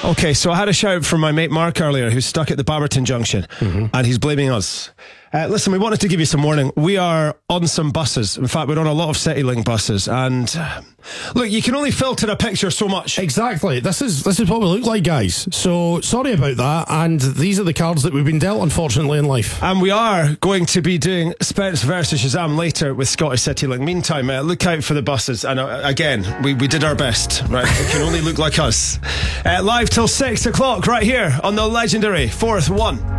Okay, so I had a shout from my mate Mark earlier, who's stuck at the Baberton Junction, and he's blaming us. Listen, we wanted to give you some warning. We are on some buses. In fact, we're on a lot of CityLink buses. And look, you can only filter a picture so much. Exactly. This is what we look like, guys. So sorry about that. And these are the cards that we've been dealt, unfortunately, in life. And we are going to be doing Spence versus Shazam later with Scottish CityLink. Meantime, look out for the buses. And again, we did our best. Right, it can only look like us. Live till 6 o'clock right here on the legendary Fourth One.